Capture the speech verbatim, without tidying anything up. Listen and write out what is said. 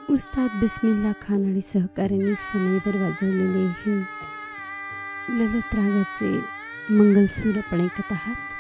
उस्ताद बिस्मिल्ला खान आणि सहकाऱ्यांनी सनईवर वाजवलेले हे ललित रागाचे मंगलसूर आपण ऐकत आहात.